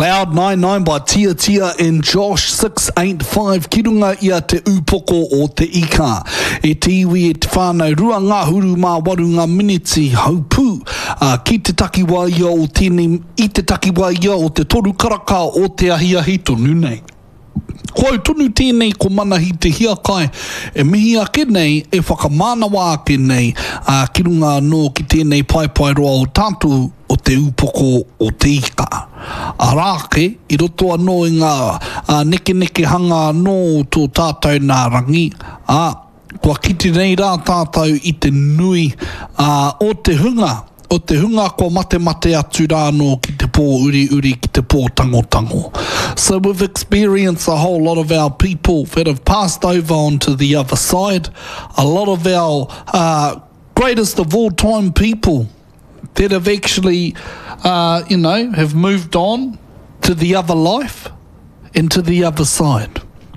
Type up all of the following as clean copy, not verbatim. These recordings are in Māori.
Cloud99 by Tia Tia and Josh 685 ki runga ia te upoko o te ika. E te iwi e te whānau rua ngā huru mā waru ngā miniti haupū ki te takiwa ia o tēnei, i te takiwa ia o te toru karaka o te ahiahi tonu nei. Koe tonu tēnei ko manahi te hiakai e mihi ake nei e whakamānawa ake nei ki runga no ki tēnei pai roa o tātou o te upoko o te ika. Arake, i roto anō i ngā neke hanga anō tō tātou nā rangi. Kua kite nei rā tātou i te nui o te hunga. O te hunga ko mate atu rāno ki te pō uri ki te pō tango. So we've experienced a whole lot of our people that have passed over onto the other side. A lot of our greatest of all time people that have actually, have moved on to the other life and to the other side.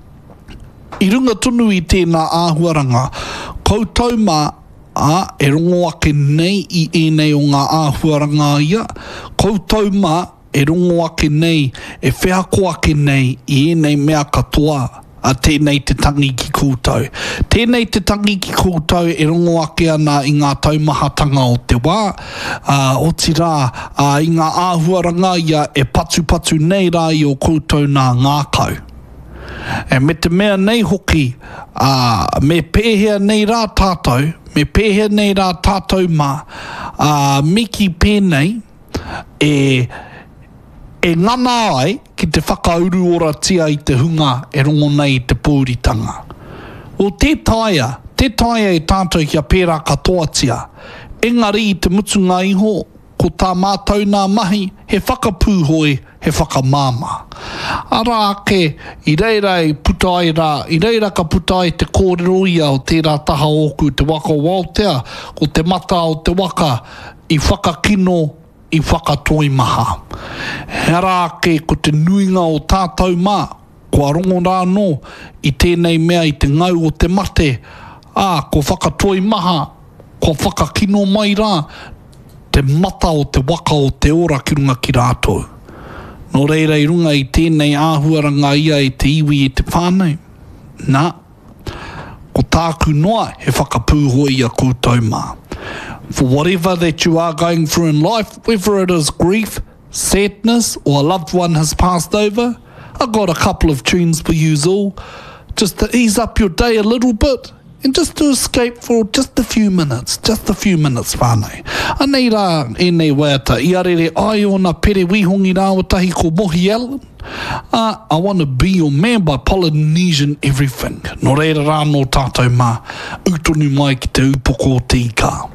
I runga tonu i tēnā āhuaranga, koutou mā e rongo ake nei i enei o ngā āhuaranga ia. Koutou mā e rongo ake nei, e whiako ake nei i enei mea katoa a tēnei te tangi ki koutou. Tēnei te tangi ki koutou e rongo ake ana i ngā taumahatanga o te wā. O tira, i ngā āhuaranga ia e patu nei rā i o koutou nā ngākau. E me te mea nei hoki, me pēhea nei rā tātou, me pēhea nei rā tātou mā, miki pēnei, e ngana ai ki te whakauru ora tia i te hunga e rongo nei te pūritanga. O te taia e tātou kia pērā katoa tia, engari i te mutunga iho, ko tā mātou nā mahi, he whakapūhoi, he whakamāma. Ara ake, i reira ka putai te kōrero ia o tērā taha oku, te waka o Aotea, ko te mata o te waka, i whakakino, i whakatoi maha. Ara ake, ko te nuinga o tātou mā, kua rongo rāno, i tēnei mea i te ngau o te mate, ko whakatoi maha, ko whakakino mai rā, te mata o te waka o te ora ki runga ki rātou. Nō reira i runga i tēnei āhuaranga ia i te iwi i te whānau. Nā, ko tāku noa he whakapūhoi ia koutou mā. For whatever that you are going through in life, whether it is grief, sadness, or a loved one has passed over, I've got a couple of tunes for you all, just to ease up your day a little bit. And just to escape for just a few minutes, whānau. Anei rā, enei wēta, i arere ai o nā pere wihongi rāwatahi ko Mohi Allen. I Want to Be Your Man by Polynesian Everything. Nō reira rā no tātou mā, utonu mai ki te upoko o te ika.